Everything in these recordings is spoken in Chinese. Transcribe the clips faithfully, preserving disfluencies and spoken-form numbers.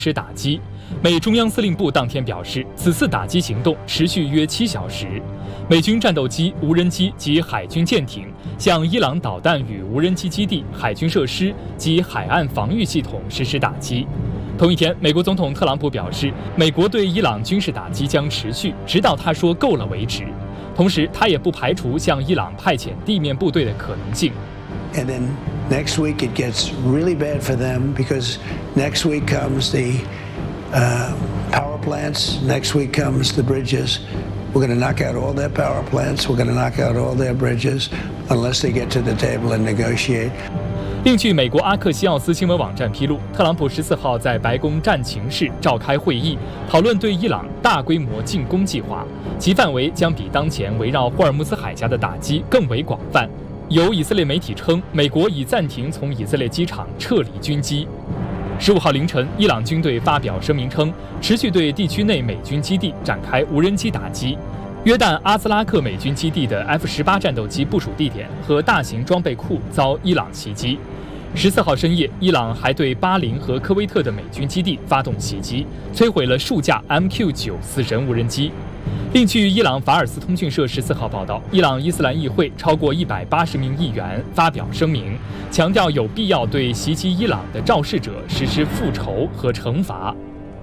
实打击。美中央司令部当天表示，此次打击行动持续约七小时，美军战斗机、无人机及海军舰艇向伊朗导弹与无人机基地、海军设施及海岸防御系统实施打击。同一天，美国总统特朗普表示，美国对伊朗军事打击将持续，直到他说够了为止。同时，他也不排除向伊朗派遣地面部队的可能性。 And then next week it gets really bad for them because next week comes the uh, power plants. Next week comes the bridges. We're going to knock out all their power plants. We're going to knock out all their bridges unless they get to the table and negotiate. 另据美国阿克西奥斯新闻网站披露，特朗普十四号在白宫战情室召开会议，讨论对伊朗大规模进攻计划，其范围将比当前围绕霍尔木兹海峡的打击更为广泛。有以色列媒体称，美国已暂停从以色列机场撤离军机。十五号凌晨，伊朗军队发表声明称，持续对地区内美军基地展开无人机打击。约旦阿兹拉克美军基地的 F 十八战斗机部署地点和大型装备库遭伊朗袭击。十四号深夜，伊朗还对巴林和科威特的美军基地发动袭击，摧毁了数架 M Q 九 死神无人机。另据伊朗法尔斯通讯社十四号报道，伊朗伊斯兰议会超过一百八十名议员发表声明，强调有必要对袭击伊朗的肇事者实施复仇和惩罚。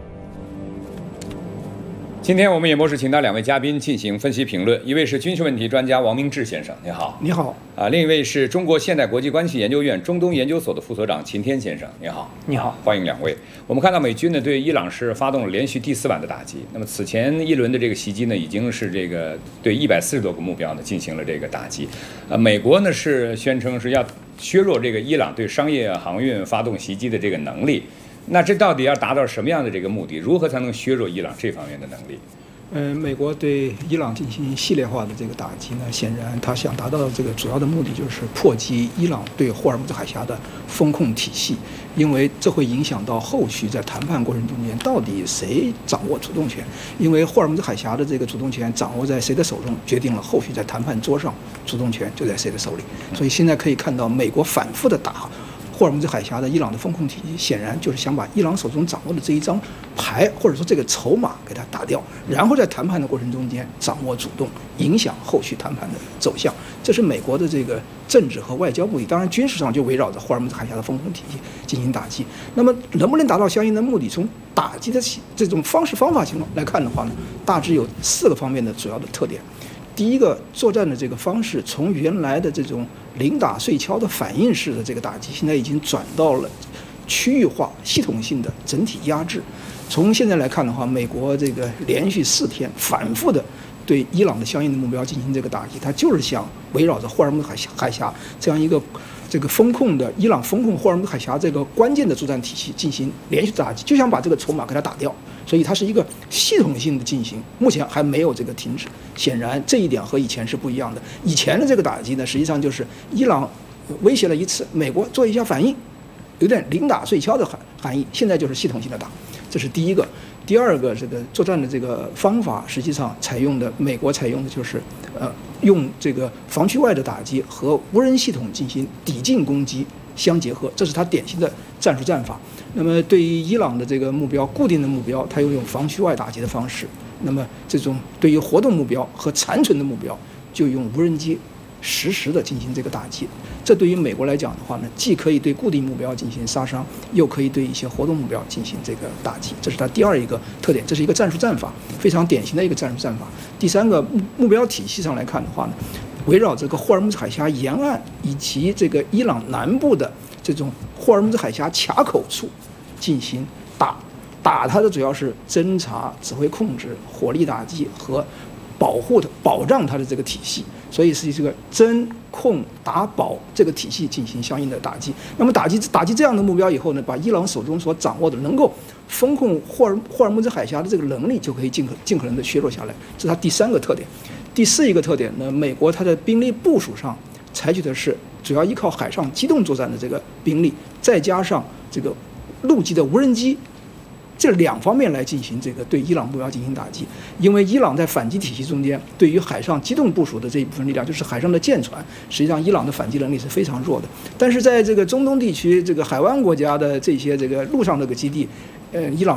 今天我们演播室请到两位嘉宾进行分析评论，一位是军事问题专家王明志先生，你好。 你好。 啊，另一位是中国现代国际关系研究院中东研究所的副所长秦天先生，你好。 你好， 欢迎两位。我们看到美军呢对伊朗是发动了连续第四晚的打击，那么此前一轮的这个袭击呢，已经是这个对一百四十多个目标呢进行了这个打击。呃，美国呢是宣称是要削弱这个伊朗对商业航运发动袭击的这个能力。那这到底要达到什么样的这个目的？如何才能削弱伊朗这方面的能力？ 呃，美国对伊朗进行系列化的这个打击呢，显然他想达到的这个主要的目的就是破击伊朗对霍尔木兹海峡的风控体系，因为这会影响到后续在谈判过程中间到底谁掌握主动权，因为霍尔木兹海峡的这个主动权掌握在谁的手中，决定了后续在谈判桌上主动权就在谁的手里。所以现在可以看到，美国反复的打霍尔木兹海峡的伊朗的风控体系，显然就是想把伊朗手中掌握的这一张牌，或者说这个筹码给它打掉，然后在谈判的过程中间掌握主动，影响后续谈判的走向。这是美国的这个政治和外交目的。当然，军事上就围绕着霍尔木兹海峡的风控体系进行打击。那么，能不能达到相应的目的？从打击的这种方式方法情况来看的话呢，大致有四个方面的主要的特点。第一个，作战的这个方式从原来的这种零打碎敲的反应式的这个打击，现在已经转到了区域化、系统性的整体压制。从现在来看的话，美国这个连续四天反复的对伊朗的相应的目标进行这个打击，它就是想围绕着霍尔木兹海峡海峡这样一个这个风控的伊朗风控霍尔木兹海峡这个关键的作战体系进行连续打击，就想把这个筹码给它打掉。所以它是一个系统性的进行，目前还没有这个停止。显然这一点和以前是不一样的。以前的这个打击呢，实际上就是伊朗威胁了一次，美国做一下反应，有点零打碎敲的含含义。现在就是系统性的打，这是第一个。第二个，这个作战的这个方法，实际上采用的美国采用的就是，呃，用这个防区外的打击和无人系统进行抵近攻击相结合，这是它典型的战术战法。那么对于伊朗的这个目标，固定的目标，它又用防区外打击的方式。那么这种对于活动目标和残存的目标，就用无人机实时的进行这个打击。这对于美国来讲的话呢，既可以对固定目标进行杀伤，又可以对一些活动目标进行这个打击。这是它第二一个特点，这是一个战术战法，非常典型的一个战术战法。第三个，目目标体系上来看的话呢，围绕这个霍尔木兹海峡沿岸以及这个伊朗南部的这种霍尔木兹海峡卡口处进行打，打它的主要是侦察、指挥控制、火力打击和保护它、保障它的这个体系，所以是这个侦控打保这个体系进行相应的打击。那么打击打击这样的目标以后呢，把伊朗手中所掌握的能够风控霍尔霍尔木兹海峡的这个能力就可以尽可尽可能的削弱下来，这是它第三个特点。第四一个特点呢，美国它的兵力部署上采取的是主要依靠海上机动作战的这个兵力，再加上这个陆基的无人机，这两方面来进行这个对伊朗目标进行打击。因为伊朗在反击体系中间，对于海上机动部署的这一部分力量，就是海上的舰船，实际上伊朗的反击能力是非常弱的。但是在这个中东地区，这个海湾国家的这些这个陆上这个基地， 呃，伊朗